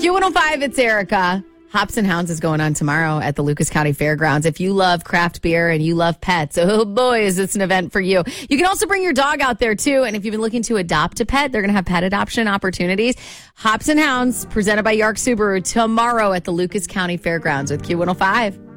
Q105, it's Erica. Hops and Hounds is going on tomorrow at the Lucas County Fairgrounds. If you love craft beer and you love pets, oh boy, is this an event for you. You can also bring your dog out there too. And if you've been looking to adopt a pet, they're going to have pet adoption opportunities. Hops and Hounds presented by Yark Subaru tomorrow at the Lucas County Fairgrounds with Q105.